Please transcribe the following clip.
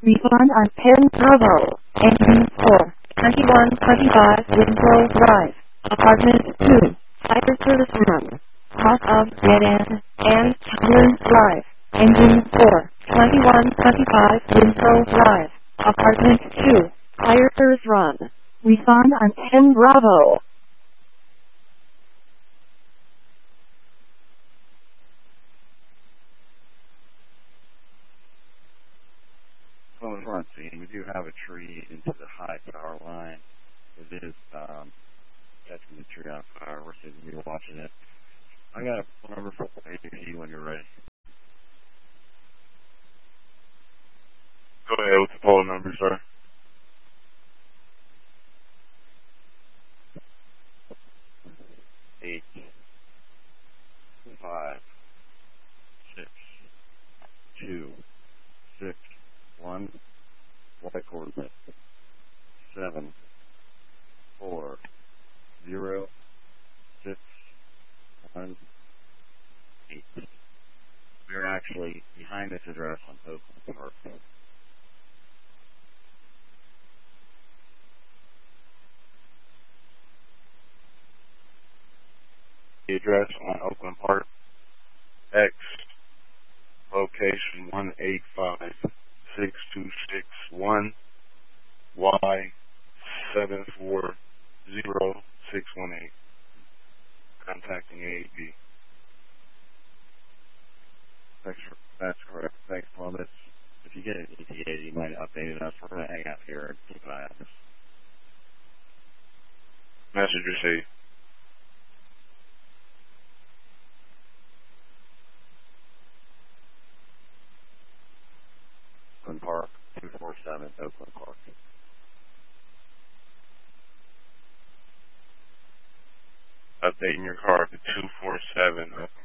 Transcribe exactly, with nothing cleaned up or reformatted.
Refund on Penn Bravo, engine four, twenty-one twenty-five Winslow Drive, apartment two, fire service room, top of dead end, and Children's Drive, engine four, twenty-one twenty-five Winslow Drive, apartment two, fire service run. Refund on Penn Bravo. On the front scene, we do have a tree into the high power line. It is um, catching the tree on fire. We're sitting here watching it. I got a phone number for A P when you're ready. Go ahead with the phone number, sir. Eight, five, six, two, six, one, white coordinate, seven, four, zero, six, one, eight. We're actually behind this address on Oakland Park. The address on Oakland Park, X, location one eight five six two six one, Y seven four zero six one eight. Contacting A A P. Thanks for, that's correct. Thanks, Columbus. If you get an E T A, you might update us. We're going to hang out here and keep an eye on this. Message received. Oakland Park, two four seven, Oakland Park. Updating your car to two four seven.